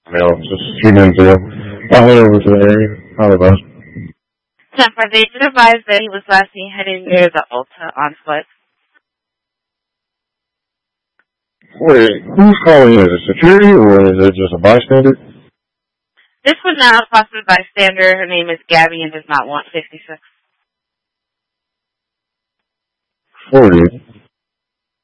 Just a few minutes ago. I went over to the area. How about? 10-4, they did advise that he was last seen heading near the Ulta on foot. Wait, who's calling? Is it security or is it just a bystander? This was now a possible bystander. Her name is Gabby and does not want 56. 40.